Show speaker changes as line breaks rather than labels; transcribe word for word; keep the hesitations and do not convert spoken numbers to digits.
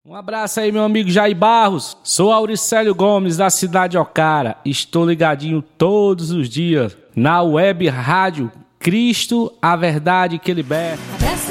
Um abraço aí, meu amigo Jair Barros. Sou Auricélio Gomes, da cidade de Ocara. Estou ligadinho todos os dias na web rádio Cristo, a verdade que liberta.